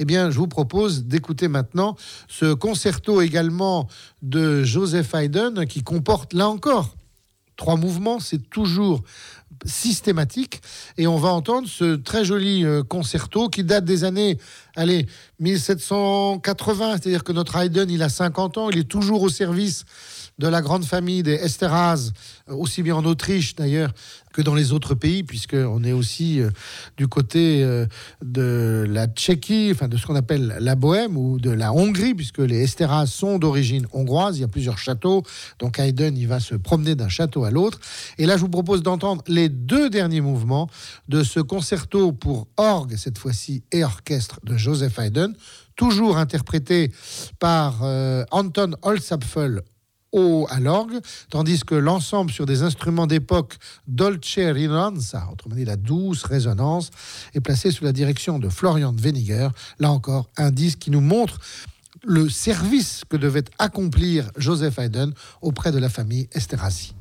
Eh bien, je vous propose d'écouter maintenant ce concerto également de Joseph Haydn qui comporte, là encore, 3 mouvements. C'est toujours systématique. Et on va entendre ce très joli concerto qui date des années 1780. C'est-à-dire que notre Haydn, il a 50 ans. Il est toujours au service de la grande famille des Esterházy, aussi bien en Autriche d'ailleurs que dans les autres pays, puisqu'on est aussi du côté de la Tchéquie, enfin de ce qu'on appelle la Bohème, ou de la Hongrie, puisque les Esterházy sont d'origine hongroise. Il y a plusieurs châteaux, donc Haydn, il va se promener d'un château à l'autre. Et là, je vous propose d'entendre les 2 derniers mouvements de ce concerto pour orgue, cette fois-ci, et orchestre de Joseph Haydn, toujours interprété par Anton Holzapfel à l'orgue, tandis que l'ensemble sur des instruments d'époque Dolce Risonanza, autrement dit la douce résonance, est placé sous la direction de Florian Weniger. Là encore, un disque qui nous montre le service que devait accomplir Joseph Haydn auprès de la famille Esterházy.